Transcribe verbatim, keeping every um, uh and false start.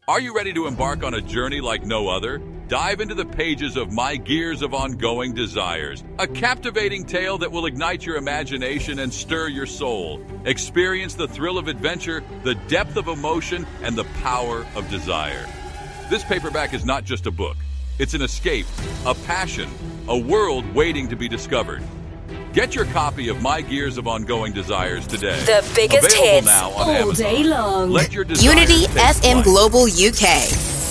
Are you ready to embark on a journey like no other? Dive into the pages of My Gears of Ongoing Desires, a captivating tale that will ignite your imagination and stir your soul. Experience the thrill of adventure, the depth of emotion, and the power of desire. This paperback is not just a book. It's an escape, a passion, a world waiting to be discovered. Get your copy of My Gears of Ongoing Desires today. The biggest Available hits now on all Amazon. day long. Let your desires Unity take F M flight. Global U K.